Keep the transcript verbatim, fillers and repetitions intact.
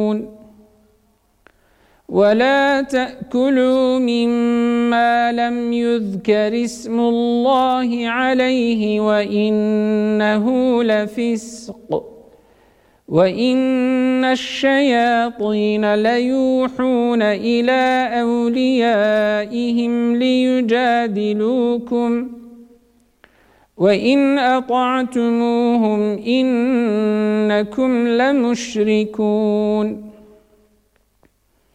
ولا تأكلوا مما لم يذكر اسم الله عليه وإنه لفسق وإن الشياطين ليوحون إلى أوليائهم ليجادلوكم وإن أطعتموهم إنكم لمشركون